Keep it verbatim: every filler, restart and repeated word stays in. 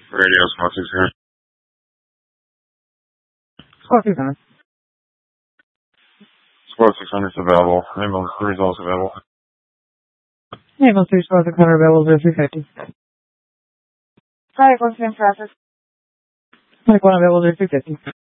Radio Squad six here. Squad six hundred. Squad six hundred is available. Ambulance three is also available. Ambulance three, Squad six hundred available, zero three fifty. Hi, what's the name process? Mike one available, zero three fifty.